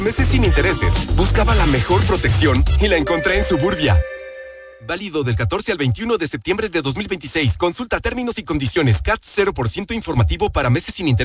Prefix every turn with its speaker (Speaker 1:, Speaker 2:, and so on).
Speaker 1: Meses sin intereses. Buscaba la mejor protección y la encontré en Suburbia. Válido del 14 al 21 de septiembre de 2026. Consulta términos y condiciones. CAT 0% informativo para meses sin intereses.